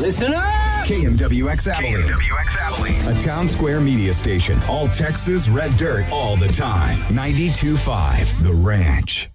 Listen up! KMWX Abilene. A town square media station. All Texas red dirt all the time. 92.5 The Ranch.